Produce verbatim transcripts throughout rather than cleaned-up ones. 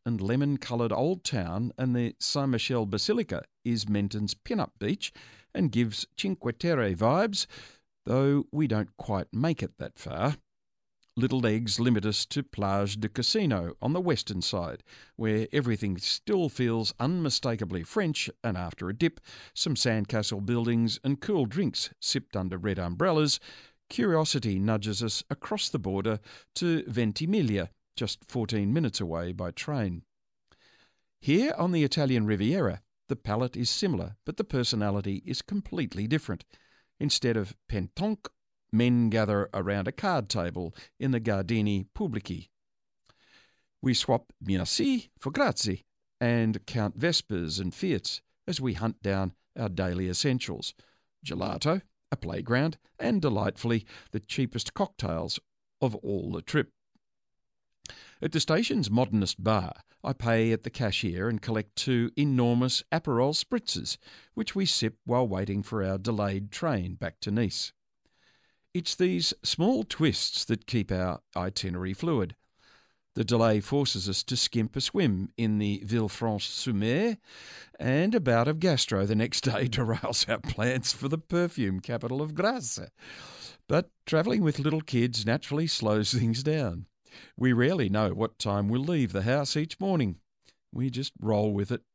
and lemon-coloured old town, and the Saint-Michel Basilica is Menton's pin-up beach and gives Cinque Terre vibes, though we don't quite make it that far. Little legs limit us to Plage de Casino on the western side, where everything still feels unmistakably French, and after a dip, some sandcastle buildings and cool drinks sipped under red umbrellas, curiosity nudges us across the border to Ventimiglia, just fourteen minutes away by train. Here on the Italian Riviera, the palette is similar, but the personality is completely different. Instead of pétanque, men gather around a card table in the Gardini Pubblici. We swap merci for grazie and count Vespers and Fiats as we hunt down our daily essentials: gelato, a playground, and, delightfully, the cheapest cocktails of all the trip. At the station's modernist bar, I pay at the cashier and collect two enormous Aperol spritzers, which we sip while waiting for our delayed train back to Nice. It's these small twists that keep our itinerary fluid. The delay forces us to skimp a swim in the Villefranche-sur-Mer, and a bout of gastro the next day derails our plans for the perfume capital of Grasse. But travelling with little kids naturally slows things down. We rarely know what time we'll leave the house each morning. We just roll with it.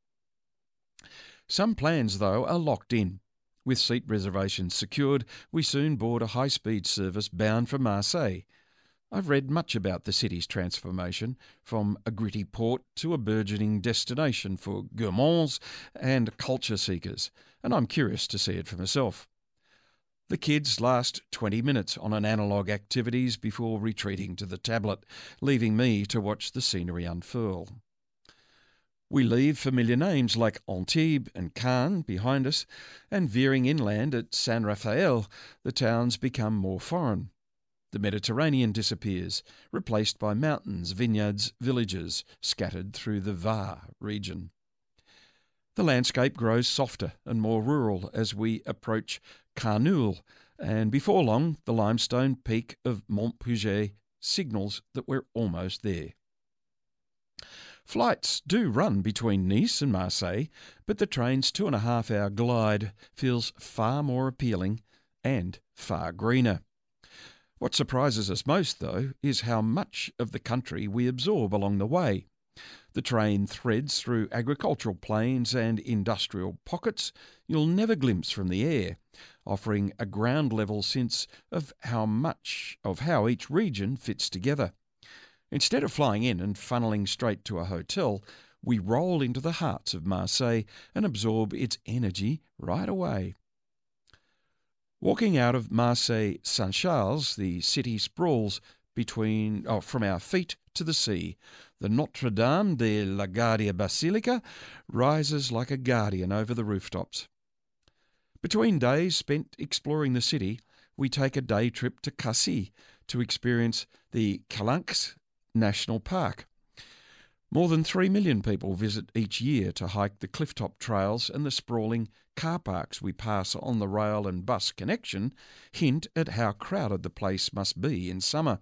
Some plans, though, are locked in. With seat reservations secured, we soon board a high-speed service bound for Marseille. I've read much about the city's transformation, from a gritty port to a burgeoning destination for gourmands and culture seekers, and I'm curious to see it for myself. The kids last twenty minutes on an analogue activities before retreating to the tablet, leaving me to watch the scenery unfurl. We leave familiar names like Antibes and Cannes behind us, and veering inland at San Rafael, the towns become more foreign. The Mediterranean disappears, replaced by mountains, vineyards, villages scattered through the Var region. The landscape grows softer and more rural as we approach Carnoul, and before long the limestone peak of Mont Puget signals that we're almost there. Flights do run between Nice and Marseille, but the train's two and a half hour glide feels far more appealing and far greener. What surprises us most, though, is how much of the country we absorb along the way. The train threads through agricultural plains and industrial pockets you'll never glimpse from the air, offering a ground-level sense of how much of how each region fits together. Instead of flying in and funneling straight to a hotel, we roll into the heart of Marseille and absorb its energy right away. Walking out of Marseille Saint-Charles, the city sprawls between, oh, from our feet to the sea. The Notre Dame de la Guardia Basilica rises like a guardian over the rooftops. Between days spent exploring the city, we take a day trip to Cassis to experience the Calanques National Park. More than three million people visit each year to hike the clifftop trails, and the sprawling car parks we pass on the rail and bus connection hint at how crowded the place must be in summer.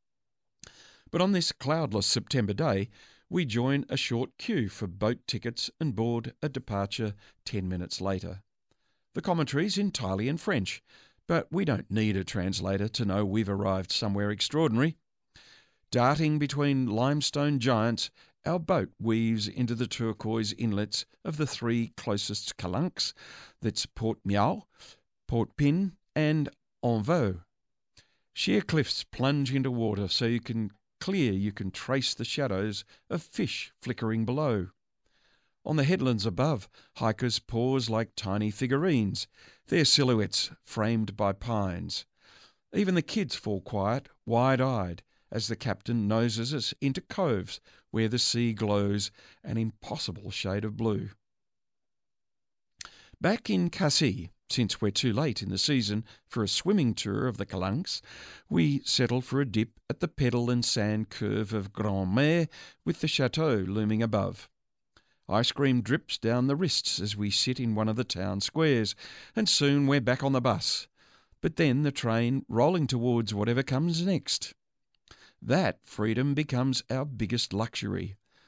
But on this cloudless September day, we join a short queue for boat tickets and board a departure ten minutes later. The commentary's entirely in French, but we don't need a translator to know we've arrived somewhere extraordinary. Darting between limestone giants, our boat weaves into the turquoise inlets of the three closest calanques, that's Port Miao, Port Pin, and Envaux. Sheer cliffs plunge into water so you can clear you can trace the shadows of fish flickering below. On the headlands above, hikers pause like tiny figurines, their silhouettes framed by pines. Even the kids fall quiet, wide-eyed, as the captain noses us into coves where the sea glows an impossible shade of blue. Back in Cassis, since we're too late in the season for a swimming tour of the Calanques, we settle for a dip at the pedal and sand curve of Grand Mer with the chateau looming above. Ice cream drips down the wrists as we sit in one of the town squares, and soon we're back on the bus. But then the train rolling towards whatever comes next. That freedom becomes our biggest luxury.